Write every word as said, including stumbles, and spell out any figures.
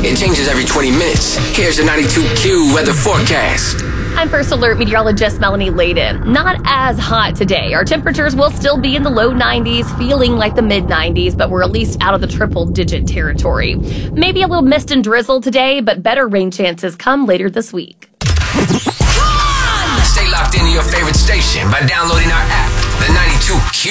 It changes every twenty minutes. Here's the ninety-two Q weather forecast. I'm First Alert meteorologist Melanie Layden. Not as hot today. Our temperatures will still be in the low nineties, feeling like the mid nineties, but we're at least out of the triple-digit territory. Maybe a little mist and drizzle today, but better rain chances come later this week. Stay locked into your favorite station by downloading our app, the ninety-two Q.